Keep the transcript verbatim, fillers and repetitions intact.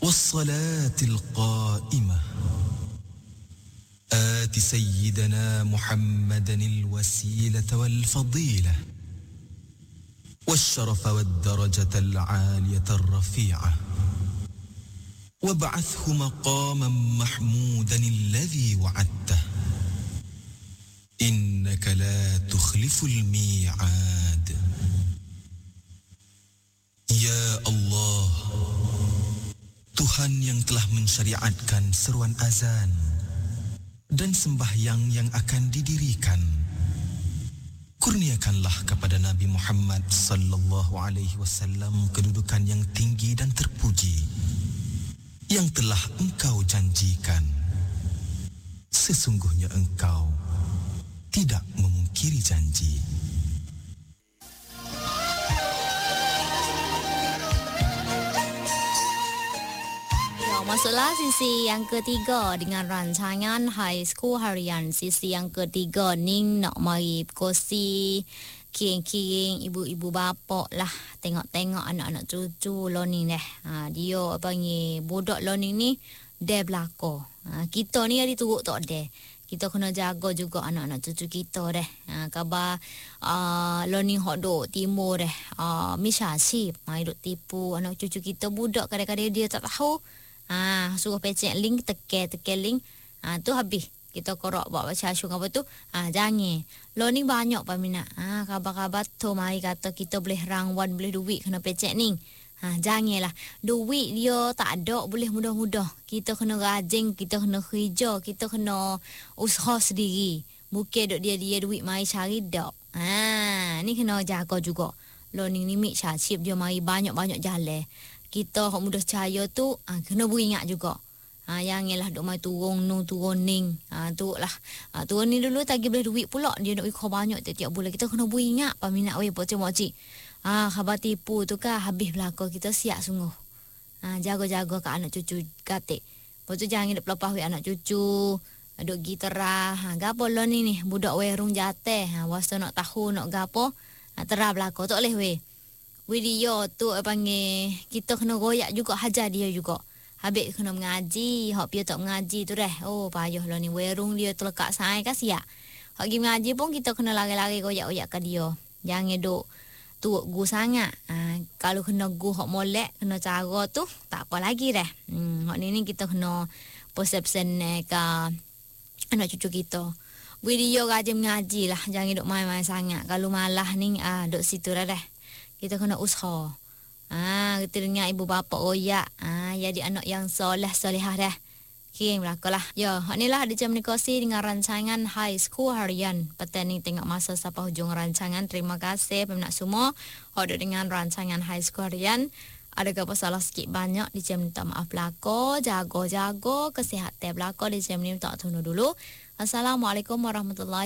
والصلاة القائمة آت سيدنا محمدا الوسيلة والفضيلة والشرف والدرجة العالية الرفيعة وابعثه مقاما محمودا الذي وعدته إنك لا تخلف الميعاد. Ya Allah, Tuhan yang telah mensyariatkan seruan azan dan sembahyang yang akan didirikan, kurniakanlah kepada Nabi Muhammad sallallahu alaihi wasallam kedudukan yang tinggi dan terpuji yang telah engkau janjikan. Sesungguhnya engkau tidak memungkiri janji. Masuklah sisi yang ketiga dengan rancangan High School Harian. Sisi yang ketiga Ning nak mari kosi kiring-kiring ibu-ibu bapa lah, tengok-tengok anak-anak cucu lo ni deh. Ha, dia panggil budak lo ni ni dia belako. Ha, kita ni ada turut tak deh. Kita kena jaga juga anak-anak cucu kita deh. Ha, khabar uh, lo ni hok duk timur deh. Uh, Misha sip mai duk tipu anak cucu kita, budak kadang-kadang dia tak tahu. Ah, suruh pecek link, teke-teke link. Ah, tu habis. Kita korok buat baca asyung apa tu. Ah, jangan. Lo ni banyak peminat. Ah, khabar-khabar tu mari kata kita boleh rangwan, boleh duit kena pecek ni. Ah, janganlah. Duit dia tak ada boleh mudah-mudah. Kita kena rajin, kita kena kerja, kita kena usaha sendiri. Bukan duk dia-dia duit mari cari dak. Ah, ni kena jaga juga. Lo ni ni mik syasib dia mari banyak-banyak jalan. Kita hok mudah cahaya tu ha, kena beringat juga. Ha, yang ialah duk mai turun nu turun ning. Ha, tu lah. Ha, turun ni dulu tagi boleh duit pula. Dia nak ikut banyak tiap-tiap bulan. Kita kena beringat peminat weh pocik mokcik. Ha, khabar tipu tu kan habis belaka kita siap sungguh. Ha, jaga-jaga ke anak cucu katik. Pocik jangan duk pelepah weh anak cucu. Duk gitarah. Ha, gapo lo ni ni budak weh rung jateh. Ha, wasa nak tahu nak gapo. Ha, terah belaka tak boleh weh. Video tu panggil kita kena royak juga, hajar dia juga. Habis kena mengaji, hak dia tak mengaji tu dah. Oh payah lah ni, werung dia terlekat sai kan siap. Hak pergi mengaji pun kita kena lari-lari royak-royak ke dia. Jangan duk turut gu sangat. Ha, kalau kena gu hak molek, kena cara tu tak apa lagi dah. Hmm, hak ni ni kita kena perception ke anak cucu kita. Video rajin mengaji lah, jangan duk main-main sangat. Kalau malah ni ah duk situ dah dah. Kita kena usaha. Ah, kita dengar ibu bapa royak. Ah, jadi anak yang soleh solehah dah. Kirim belakalah. Ya, inilah di jam nikasi dengan rancangan High School Harian. Petang ni tengok masa sampai hujung rancangan. Terima kasih peminat semua. Hadir dengan rancangan High School Harian. Ada apa salah sikit banyak di jam ni tak maaf belaka. Jago-jago kesihatan belaka di jam ni tak tunggu dulu. Assalamualaikum warahmatullahi